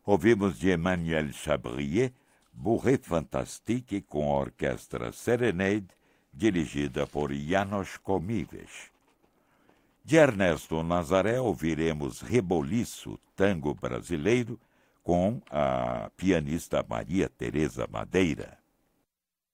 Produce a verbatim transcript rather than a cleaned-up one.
Ouvimos de Emmanuel Chabrier, Bourrée Fantastique, com a orquestra Serenade, dirigida por János Komives. De Ernesto Nazaré ouviremos Reboliço, tango brasileiro, com a pianista Maria Teresa Madeira.